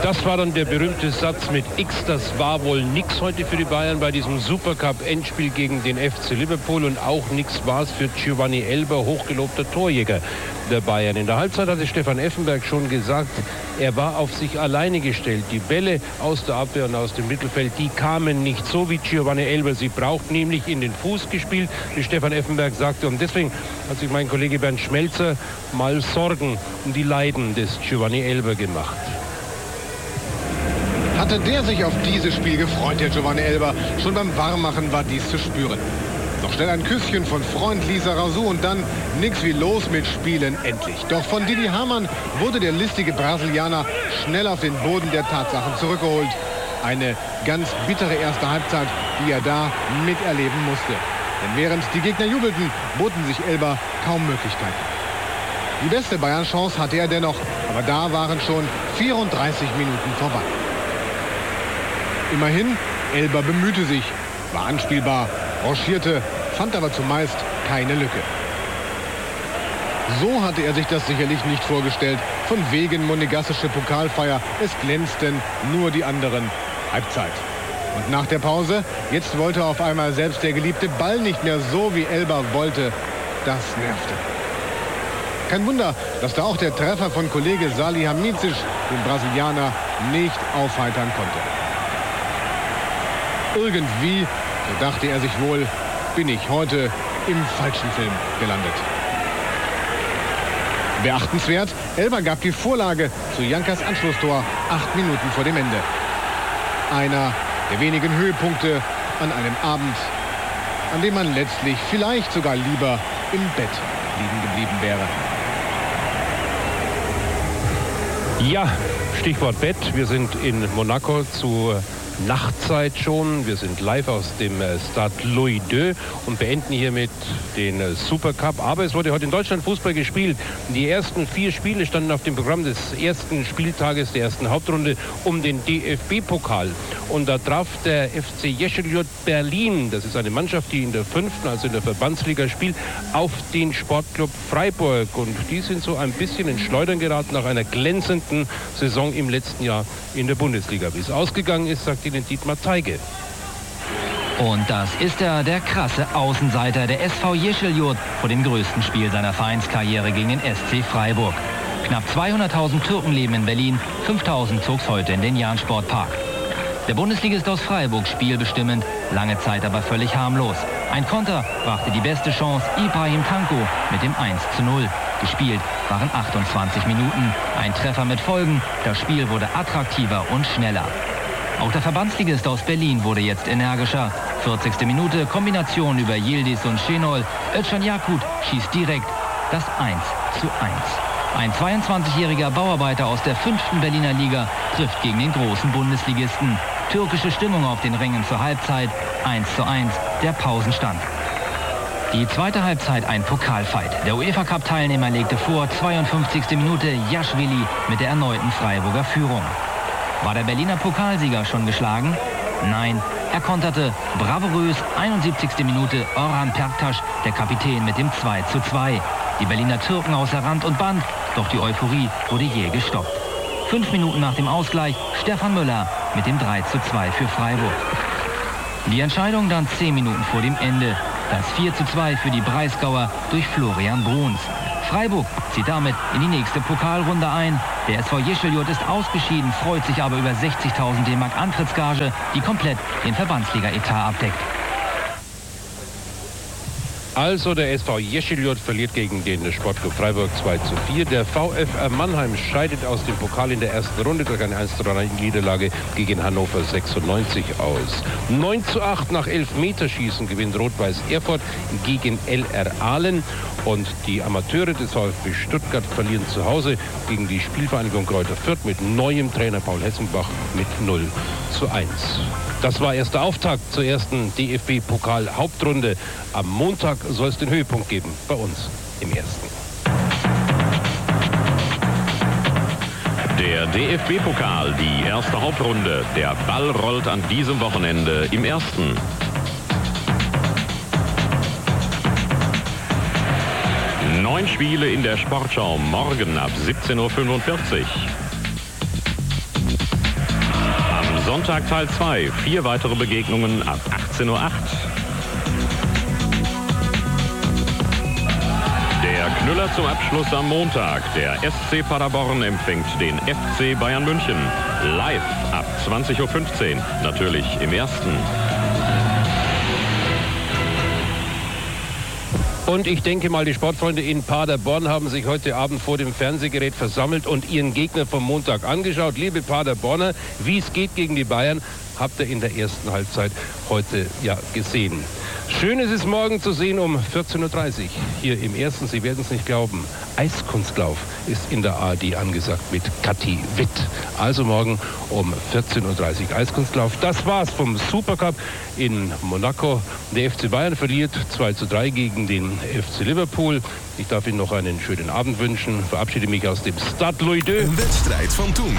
Das war dann der berühmte Satz mit X, das war wohl nix heute für die Bayern bei diesem Supercup-Endspiel gegen den FC Liverpool und auch nix war es für Giovanni Elber, hochgelobter Torjäger der Bayern. In der Halbzeit hatte Stefan Effenberg schon gesagt, er war auf sich alleine gestellt. Die Bälle aus der Abwehr und aus dem Mittelfeld, die kamen nicht so, wie Giovanni Elber sie braucht, nämlich in den Fuß gespielt, wie Stefan Effenberg sagte. Und deswegen hat sich mein Kollege Bernd Schmelzer mal Sorgen um die Leiden des Giovanni Elber gemacht. Hatte der sich auf dieses Spiel gefreut, der Giovanni Elber. Schon beim Warmmachen war dies zu spüren. Noch schnell ein Küsschen von Freund Lisa Razou und dann nix wie los mit Spielen endlich. Doch von Didi Hamann wurde der listige Brasilianer schnell auf den Boden der Tatsachen zurückgeholt. Eine ganz bittere erste Halbzeit, die er da miterleben musste. Denn während die Gegner jubelten, boten sich Elber kaum Möglichkeiten. Die beste Bayern-Chance hatte er dennoch, aber da waren schon 34 Minuten vorbei. Immerhin, Elber bemühte sich, war anspielbar, rangierte, fand aber zumeist keine Lücke. So hatte er sich das sicherlich nicht vorgestellt. Von wegen monegassische Pokalfeier, es glänzten nur die anderen. Halbzeit. Und nach der Pause, jetzt wollte auf einmal selbst der geliebte Ball nicht mehr so, wie Elber wollte. Das nervte. Kein Wunder, dass da auch der Treffer von Kollege Salihamidzic den Brasilianer nicht aufheitern konnte. Irgendwie, so dachte er sich wohl, bin ich heute im falschen Film gelandet. Beachtenswert, Elber gab die Vorlage zu Jankas Anschlusstor 8 Minuten vor dem Ende. Einer der wenigen Höhepunkte an einem Abend, an dem man letztlich vielleicht sogar lieber im Bett liegen geblieben wäre. Ja, Stichwort Bett. Wir sind in Monaco zu Nachtzeit schon. Wir sind live aus dem Stade Louis II und beenden hiermit den Supercup. Aber es wurde heute in Deutschland Fußball gespielt. Die ersten 4 Spiele standen auf dem Programm des ersten Spieltages, der ersten Hauptrunde um den DFB-Pokal. Und da traf der FC Jescheliot Berlin, das ist eine Mannschaft, die in der 5., also in der Verbandsliga spielt, auf den Sportclub Freiburg. Und die sind so ein bisschen in Schleudern geraten nach einer glänzenden Saison im letzten Jahr in der Bundesliga. Wie es ausgegangen ist, sagt Ihnen Dietmar Teige. Und das ist er, der krasse Außenseiter, der SV Jescheliot, vor dem größten Spiel seiner Vereinskarriere gegen den SC Freiburg. Knapp 200.000 Türken leben in Berlin, 5.000 zog es heute in den Jahn-Sportpark. Der Bundesligist aus Freiburg spielbestimmend, lange Zeit aber völlig harmlos. Ein Konter brachte die beste Chance, Ibrahim Tanko mit dem 1:0. Gespielt waren 28 Minuten, ein Treffer mit Folgen, das Spiel wurde attraktiver und schneller. Auch der Verbandsligist aus Berlin wurde jetzt energischer. 40. Minute, Kombination über Yildiz und Şenol. Özcan Yakut schießt direkt das 1:1. Ein 22-jähriger Bauarbeiter aus der 5. Berliner Liga trifft gegen den großen Bundesligisten. Türkische Stimmung auf den Rängen zur Halbzeit. 1:1, der Pausenstand. Die zweite Halbzeit ein Pokalfight. Der UEFA-Cup-Teilnehmer legte vor, 52. Minute Jaschwili mit der erneuten Freiburger Führung. War der Berliner Pokalsieger schon geschlagen? Nein, er konterte bravourös, 71. Minute Orhan Perktaş, der Kapitän mit dem 2:2. Die Berliner Türken außer Rand und Band, doch die Euphorie wurde jäh gestoppt. 5 Minuten nach dem Ausgleich Stefan Müller mit dem 3:2 für Freiburg. Die Entscheidung dann 10 Minuten vor dem Ende. Das 4:2 für die Breisgauer durch Florian Bruns. Freiburg zieht damit in die nächste Pokalrunde ein. Der SV Jescheliot ist ausgeschieden, freut sich aber über 60.000 DM Antrittsgage, die komplett den Verbandsliga-Etat abdeckt. Also der SV Jescheliot verliert gegen den Sportclub Freiburg 2:4. Der VfR Mannheim scheidet aus dem Pokal in der ersten Runde durch eine 1:3 gegen Hannover 96 aus. 9:8 nach Elfmeterschießen gewinnt Rot-Weiß Erfurt gegen LR Ahlen. Und die Amateure des VfB Stuttgart verlieren zu Hause gegen die Spielvereinigung Greuther Fürth mit neuem Trainer Paul Hessenbach mit 0:1. Das war erster Auftakt zur ersten DFB-Pokal-Hauptrunde. Am Montag soll es den Höhepunkt geben, bei uns im ersten. Der DFB-Pokal, die erste Hauptrunde. Der Ball rollt an diesem Wochenende im ersten. Neun Spiele in der Sportschau, morgen ab 17:45 Uhr. Am Sonntag Teil 2. 4 weitere Begegnungen ab 18:08 Uhr. Der Knüller zum Abschluss am Montag. Der SC Paderborn empfängt den FC Bayern München. Live ab 20:15 Uhr. Natürlich im ersten. Und ich denke mal, die Sportfreunde in Paderborn haben sich heute Abend vor dem Fernsehgerät versammelt und ihren Gegner vom Montag angeschaut. Liebe Paderborner, wie es geht gegen die Bayern, habt ihr in der ersten Halbzeit heute ja gesehen. Schön ist es morgen zu sehen um 14:30 Uhr. Hier im ersten, Sie werden es nicht glauben, Eiskunstlauf ist in der ARD angesagt mit Kathi Witt. Also morgen um 14:30 Uhr Eiskunstlauf. Das war's vom Supercup in Monaco. Der FC Bayern verliert 2:3 gegen den FC Liverpool. Ich darf Ihnen noch einen schönen Abend wünschen. Verabschiede mich aus dem Stade Louis II. Een wedstrijd van toen.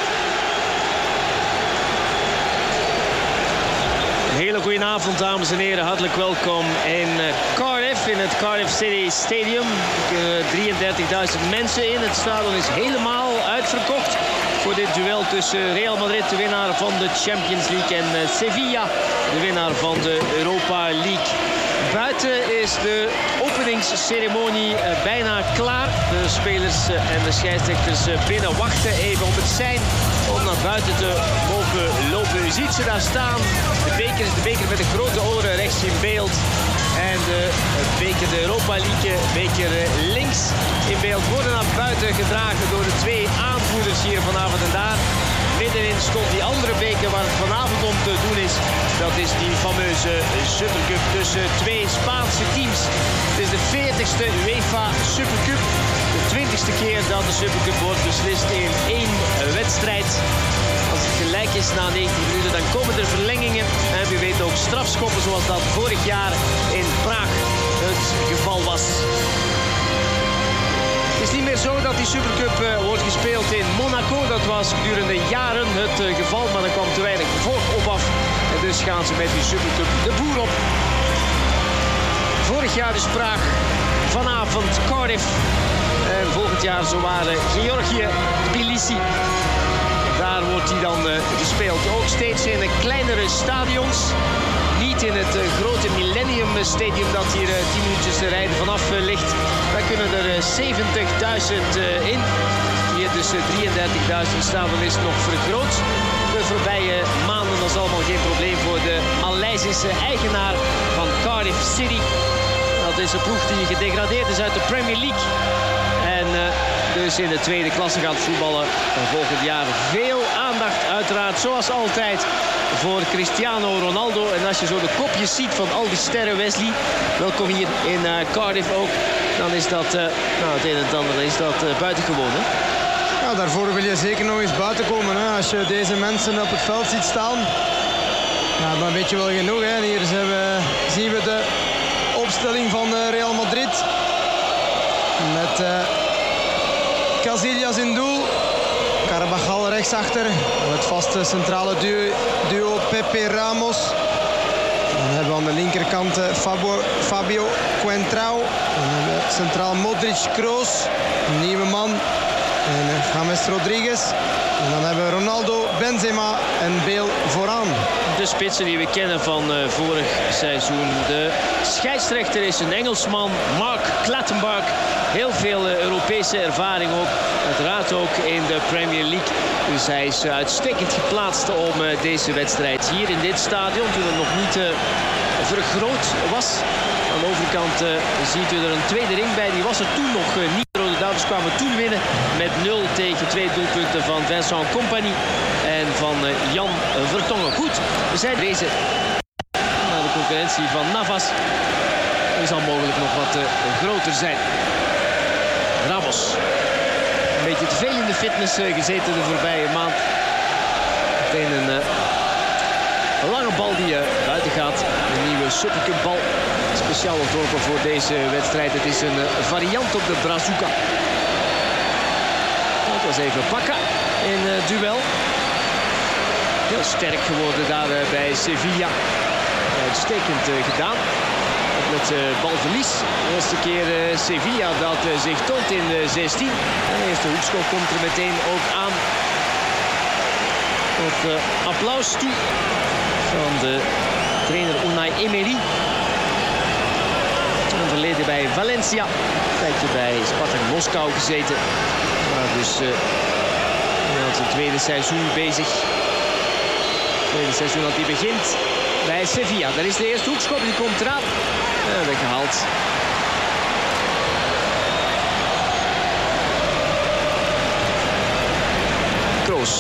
Een hele goede avond, dames en heren. Hartelijk welkom in Cardiff, in het Cardiff City Stadium. 33.000 mensen in. Het stadion is helemaal uitverkocht voor dit duel tussen Real Madrid, de winnaar van de Champions League, en Sevilla, de winnaar van de Europa League. Buiten is de openingsceremonie bijna klaar. De spelers en de scheidsrechters binnen wachten even op het sein om naar buiten te mogen lopen. U ziet ze daar staan. De beker met de grote oren rechts in beeld. En de beker, de Europa League beker links in beeld, worden naar buiten gedragen door de 2 aanvoerders hier vanavond. En daar middenin stond die andere beker waar het vanavond om te doen is. Dat is die fameuze Supercup tussen 2 Spaanse teams. Het is de 40ste UEFA Supercup. De 20ste keer dat de Supercup wordt beslist in 1 wedstrijd. Als het gelijk is na 90 minuten, dan komen er verlengingen. En wie weet ook strafschoppen zoals dat vorig jaar in Praag het geval was. Het is niet meer zo dat die Supercup wordt gespeeld in Monaco. Dat was gedurende jaren het geval, maar er kwam te weinig volk op af. En dus gaan ze met die Supercup de boer op. Vorig jaar dus Praag, vanavond Cardiff. En volgend jaar zowaar Georgië, Tbilisi. Daar wordt hij dan gespeeld. Ook steeds in kleinere stadions. Niet in het grote Millennium Stadium dat hier 10 minuutjes rijden vanaf ligt. Daar kunnen er 70.000 in. Hier dus 33.000 stadion is nog vergroot. De voorbije maanden, dat is allemaal geen probleem voor de Maleisische eigenaar van Cardiff City. Dat is een ploeg die gedegradeerd is uit de Premier League. En dus in de tweede klasse gaat voetballen. En volgend jaar veel aandacht uiteraard, zoals altijd, voor Cristiano Ronaldo. En als je zo de kopjes ziet van al die sterren, Wesley, welkom hier in Cardiff ook, dan is dat het een en het ander is dat buitengewoon. Hè? Ja, daarvoor wil je zeker nog eens buiten komen. Hè? Als je deze mensen op het veld ziet staan, ja, dan weet je wel genoeg. Hè? Hier zien we de opstelling van Real Madrid. Met Casillas in doel. Carvajal rechtsachter. Het vaste centrale duo Pepe Ramos. Dan hebben we aan de linkerkant Fabio Coentrao. Dan hebben we centraal Modric, Kroos. Een nieuwe man. En James Rodriguez. En dan hebben we Ronaldo, Benzema en Bale vooraan. De spitsen die we kennen van vorig seizoen. De scheidsrechter is een Engelsman, Mark Clattenburg. Heel veel Europese ervaring ook. Uiteraard ook in de Premier League. Dus hij is uitstekend geplaatst om deze wedstrijd hier in dit stadion, toen het nog niet vergroot was. Aan de overkant ziet u er een tweede ring bij. Die was er toen nog niet. De Rode Duivels kwamen toen winnen met 0-2 doelpunten van Vincent Kompany en van Jan Vertongen. Goed, we zijn deze naar de concurrentie van Navas. Die zal mogelijk nog wat groter zijn. Ramos. Een beetje te veel in de fitness gezeten de voorbije maand. Meteen een lange bal die buiten gaat. Een nieuwe Supercup bal. Speciaal ontworpen voor deze wedstrijd. Het is een variant op de Brazuca. Dat was even pakken in duel. Heel sterk geworden daar bij Sevilla. Uitstekend gedaan. Met balverlies. De eerste keer Sevilla dat zich toont in de 16. En de eerste hoekschop komt er meteen ook aan. tot applaus toe van de trainer Unai Emery. Een verleden bij Valencia, een tijdje bij Spartak Moskou gezeten. Maar dus aan zijn tweede seizoen bezig. Het tweede seizoen dat hij begint bij Sevilla. Daar is de eerste hoekschop, die komt eraan. Weggehaald. Kroos.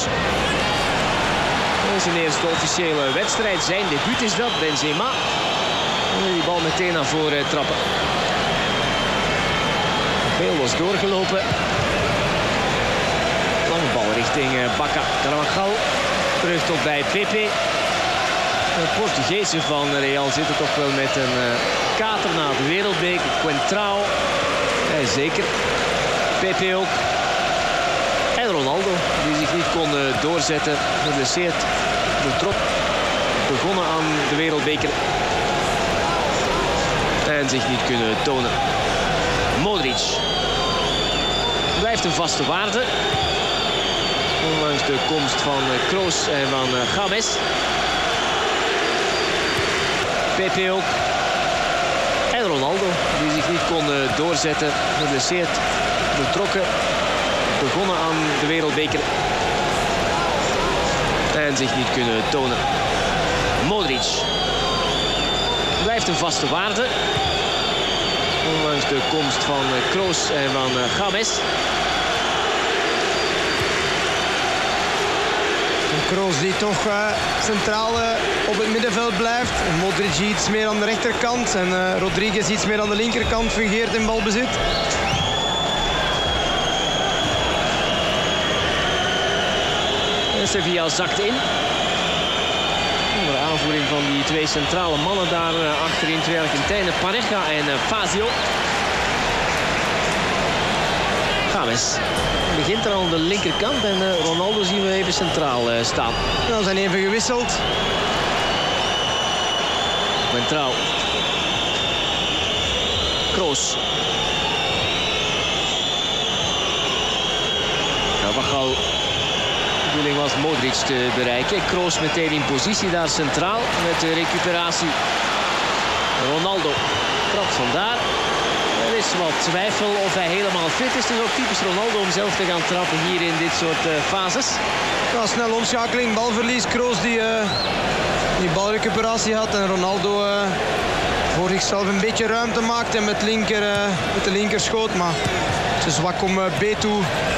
Zijn eerste officiële wedstrijd. Zijn debuut is dat. Benzema. En die bal meteen naar voren trappen. Veel was doorgelopen. Lange bal richting Bacca. Carvajal. Terug tot bij Pepe. De Portugezen van Real zitten toch wel met een kater na de wereldbeker. Coentrao. Ja, zeker. Pepe ook. En Ronaldo, die zich niet kon doorzetten. Geblesseerd. Betrok. Begonnen aan de wereldbeker. En zich niet kunnen tonen. Modric. Blijft een vaste waarde. Ondanks de komst van Kroos en van James. Pepe ook. En Ronaldo, die zich niet kon doorzetten. Geblesseerd. Betrokken. Begonnen aan de wereldbeker. En zich niet kunnen tonen. Modric. Blijft een vaste waarde. Ondanks de komst van Kroos en van James. Kroos die toch centraal op het middenveld blijft. Modric iets meer aan de rechterkant. En Rodriguez iets meer aan de linkerkant fungeert in balbezit. Sevilla zakt in. Onder aanvoering van die twee centrale mannen daar achterin. Twee Argentijnen, Pareja en Fazio. James begint er aan de linkerkant en Ronaldo zien we even centraal staan. Dan zijn even gewisseld. Coentrao. Kroos. Carvajal. De bedoeling was Modric te bereiken. Kroos meteen in positie daar centraal met de recuperatie. Ronaldo trapt vandaar. Er is wat twijfel of hij helemaal fit is. Het is ook typisch Ronaldo om zelf te gaan trappen hier in dit soort fases. Ja, snel omschakeling, balverlies. Kroos die balrecuperatie had. En Ronaldo voor zichzelf een beetje ruimte maakt. En met de linker schoot. Maar het is zwak om Beto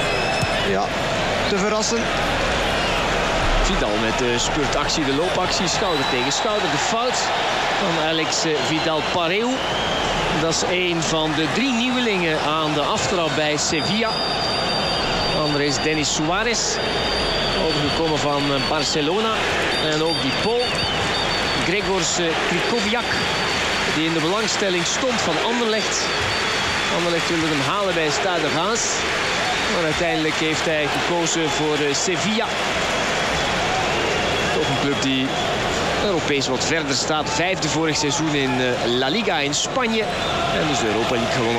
te verrassen. Vidal met de spurtactie, de loopactie, schouder tegen schouder. De fout van Alex Vidal Pareu. Dat is een van de 3 nieuwelingen aan de aftrap bij Sevilla. De andere is Denis Suarez, overgekomen van Barcelona. En ook die Pool, Grzegorz Krychowiak, die in de belangstelling stond van Anderlecht. Anderlecht wilde hem halen bij Stade Reims. Maar uiteindelijk heeft hij gekozen voor Sevilla. Toch een club die Europees wat verder staat. 5e vorig seizoen in La Liga in Spanje. En dus de Europa League gewonnen.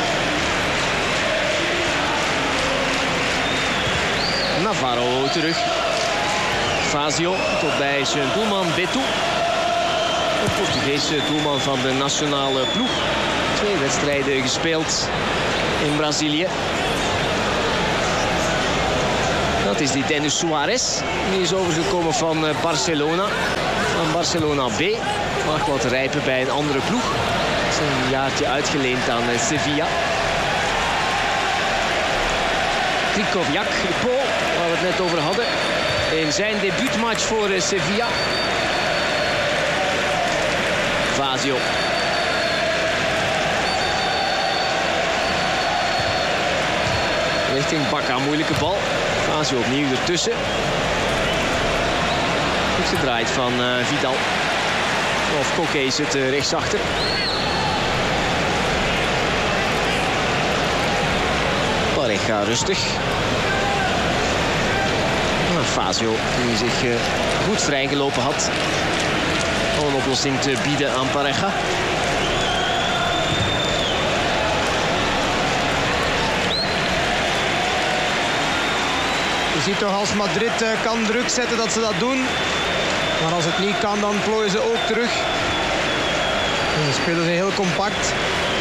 Navarro terug. Fazio tot bij zijn doelman Beto. Een Portugese doelman van de nationale ploeg. 2 wedstrijden gespeeld in Brazilië. Dat is die Denis Suarez. Die is overgekomen van Barcelona. Van Barcelona B. Mag wat rijpen bij een andere ploeg. Is een jaartje uitgeleend aan Sevilla. Krychowiak, de Pool, waar we het net over hadden. In zijn debuutmatch voor Sevilla. Fazio. Richting Bacca, moeilijke bal. Fazio opnieuw ertussen. Goed gedraaid van Vidal. Of Koke is het rechtsachter. Pareja rustig. Fazio die zich goed vrijgelopen had. Om een oplossing te bieden aan Pareja. Je ziet toch als Madrid kan druk zetten dat ze dat doen. Maar als het niet kan, dan plooien ze ook terug. En dan spelen ze heel compact.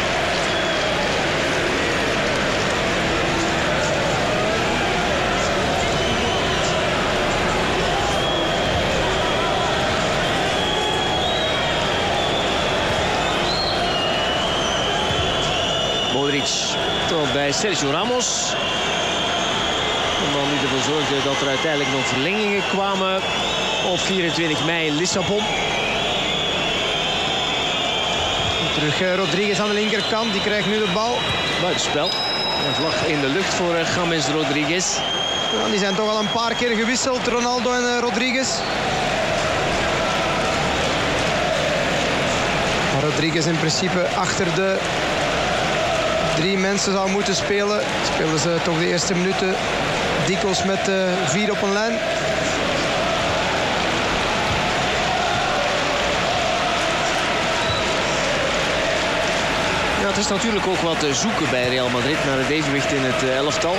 Modric toch bij Sergio Ramos. De man die ervoor zorgde dat er uiteindelijk nog verlengingen kwamen op 24 mei in Lissabon. Terug Rodriguez aan de linkerkant, die krijgt nu de bal. Buitenspel. Een vlag in de lucht voor James Rodriguez. Ja, die zijn toch al een paar keer gewisseld, Ronaldo en Rodriguez. Maar Rodriguez in principe achter de 3 mensen zou moeten spelen. Spelen ze toch de eerste minuten dikwijls met 4 op een lijn. Ja, het is natuurlijk ook wat zoeken bij Real Madrid naar het evenwicht in het elftal.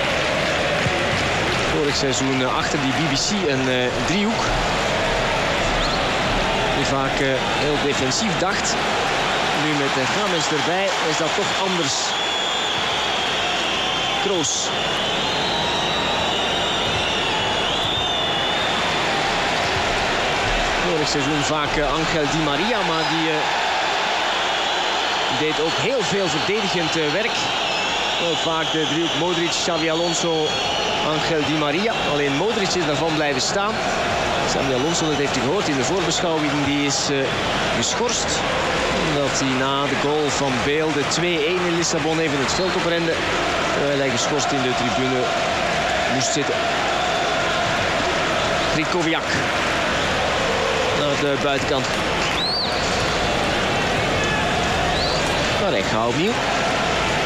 Vorig seizoen achter die BBC een driehoek. Die vaak heel defensief dacht. Nu met James erbij is dat toch anders. Kroos. Vorig seizoen vaak Angel Di Maria, maar die deed ook heel veel verdedigend werk. Ook vaak de driehoek Modric, Xavi Alonso, Angel Di Maria. Alleen Modric is daarvan blijven staan. Xavi Alonso, dat heeft u gehoord in de voorbeschouwing, die is geschorst. Omdat hij na de goal van Bale de 2-1 in Lissabon even het veld oprende. Terwijl hij geschorst in de tribune moest zitten. Krikoviak naar de buitenkant. Maar hij gaat opnieuw.